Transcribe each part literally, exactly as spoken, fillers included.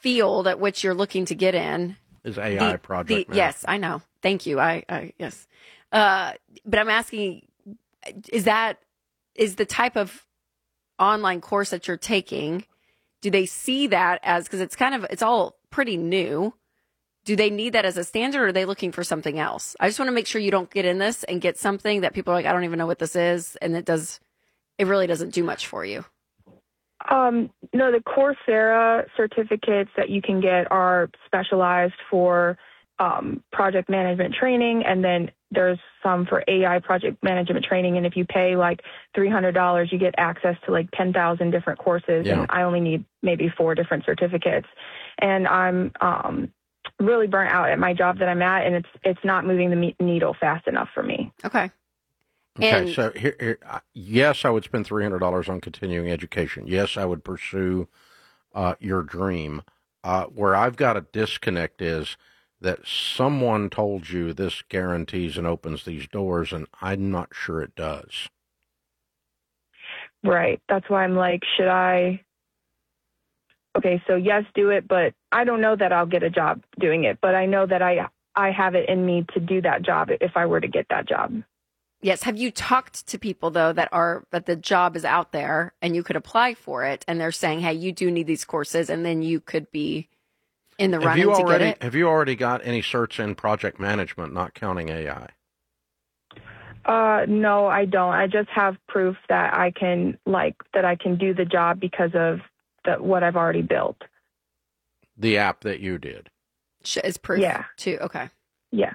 field at which you're looking to get in is A I the, project. The, yes, I know. Thank you. I, I yes. Uh, but I'm asking, is that is the type of online course that you're taking? Do they see that as, because it's kind of it's all pretty new? Do they need that as a standard, or are they looking for something else? I just want to make sure you don't get in this and get something that people are like, I don't even know what this is, and it does. It really doesn't do much for you. Um, no, the Coursera certificates that you can get are specialized for um, project management training, and then there's some for A I project management training. And if you pay like three hundred dollars, you get access to like ten thousand different courses, yeah. and I only need maybe four different certificates. And I'm um, really burnt out at my job that I'm at, and it's it's not moving the needle fast enough for me. Okay. Okay, and, so here, here, yes, I would spend three hundred dollars on continuing education. Yes, I would pursue uh, your dream. Uh, where I've got a disconnect is that someone told you this guarantees and opens these doors, and I'm not sure it does. Right. That's why I'm like, should I? Okay, so yes, do it, but I don't know that I'll get a job doing it, but I know that I I have it in me to do that job if I were to get that job. Yes. Have you talked to people, though, that are that the job is out there and you could apply for it, and they're saying, hey, you do need these courses, and then you could be in the have running you already, to get it? Have you already got any certs in project management, not counting A I? Uh, no, I don't. I just have proof that I can like that I can do the job because of the, what I've already built. The app that you did. Is proof yeah. too. Okay. Yeah.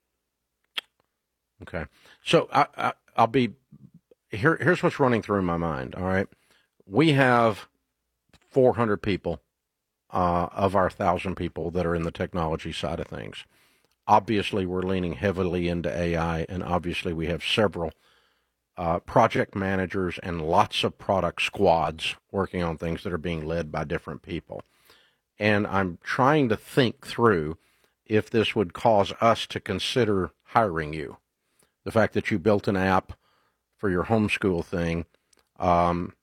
Okay. So I, I, I'll be here. Here's what's running through my mind. All right. We have four hundred people uh, of our thousand people that are in the technology side of things. Obviously, we're leaning heavily into A I, and obviously we have several uh, project managers and lots of product squads working on things that are being led by different people. And I'm trying to think through if this would cause us to consider hiring you. The fact that you built an app for your homeschool thing, um,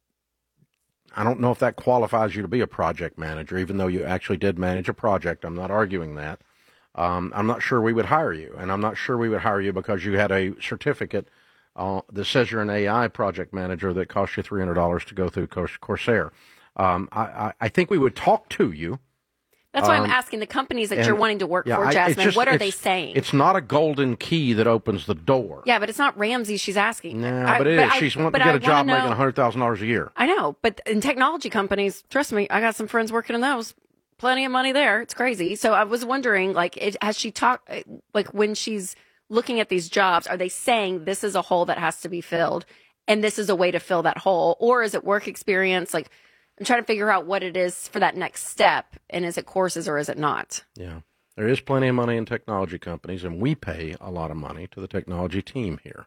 I don't know if that qualifies you to be a project manager, even though you actually did manage a project. I'm not arguing that. Um, I'm not sure we would hire you, and I'm not sure we would hire you because you had a certificate uh, that says you're an A I project manager that cost you three hundred dollars to go through Coursera. Um, I, I think we would talk to you. That's why um, I'm asking the companies that and, you're wanting to work yeah, for, I, Jasmine. just, what are they saying? It's not a golden key that opens the door. Yeah, but it's not Ramsey she's asking. No, I, but it but is. I, She's wanting but to get I a job know, making one hundred thousand dollars a year. I know, but in technology companies, trust me, I got some friends working in those. Plenty of money there. It's crazy. So I was wondering, like, it, has she talked, like, when she's looking at these jobs, are they saying this is a hole that has to be filled and this is a way to fill that hole? Or is it work experience? Like, I'm trying to figure out what it is for that next step. And is it courses or is it not? Yeah. There is plenty of money in technology companies, and we pay a lot of money to the technology team here.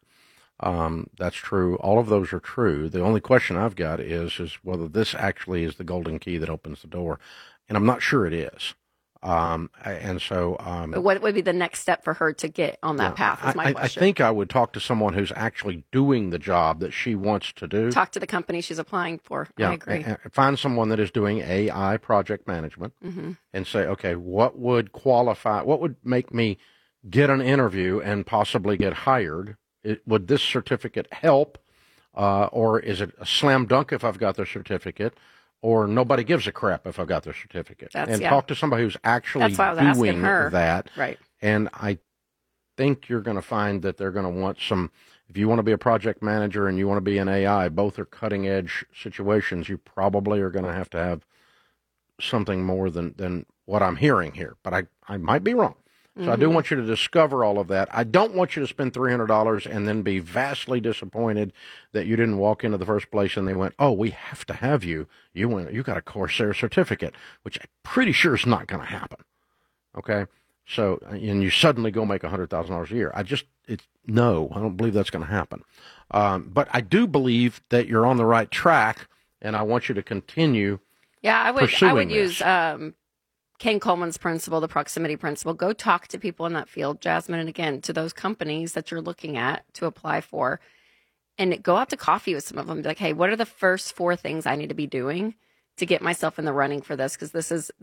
Um, that's true. All of those are true. The only question I've got is, is whether this actually is the golden key that opens the door. And I'm not sure it is. Um, and so, um, But what would be the next step for her to get on that yeah, path is my I, question. I think I would talk to someone who's actually doing the job that she wants to do. Talk to the company she's applying for. Yeah, I agree. and, and find someone that is doing A I project management Mm-hmm. and say, okay, what would qualify, what would make me get an interview and possibly get hired? It, would this certificate help? Uh, or is it a slam dunk if I've got the certificate? Or nobody gives a crap if I've got their certificate. That's, and yeah. talk to somebody who's actually That's why I was asking doing her. that. Right. And I think you're going to find that they're going to want some, if you want to be a project manager and you want to be an A I, both are cutting edge situations. You probably are going to have to have something more than, than what I'm hearing here. But I, I might be wrong. So mm-hmm. I do want you to discover all of that. I don't want you to spend three hundred dollars and then be vastly disappointed that you didn't walk into the first place and they went, oh, we have to have you. You went, you got a Coursera certificate, which I'm pretty sure is not going to happen. Okay? So, and you suddenly go make one hundred thousand dollars a year. I just, it's, no, I don't believe that's going to happen. Um, but I do believe that you're on the right track, and I want you to continue Yeah, I would, pursuing I would this. use um, Ken Coleman's principle, the proximity principle. Go talk to people in that field, Jasmine, and again, to those companies that you're looking at to apply for. And go out to coffee with some of them. Be like, hey, what are the first four things I need to be doing to get myself in the running for this? Because this is